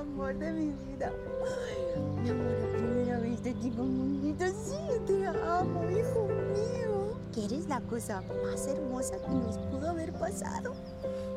amor de mi vida. Ay, mi amor, a primera vez te digo, bonito, sí, yo te amo, hijo mío. Que eres la cosa más hermosa que nos pudo haber pasado.